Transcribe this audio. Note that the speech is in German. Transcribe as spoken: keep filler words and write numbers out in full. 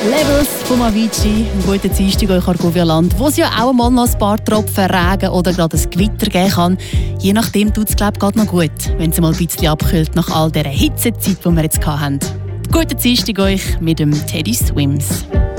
Levels von Avicii, ein guter Dienstag euch Argovia-Land, wo es ja auch mal noch ein paar Tropfen Regen oder gerade ein Gewitter geben kann. Je nachdem tut es, glaube ich, gerade noch gut, wenn es mal ein bisschen abkühlt nach all dieser Hitzezeit, die wir jetzt hatten. Guten Dienstag euch mit dem Teddy Swims.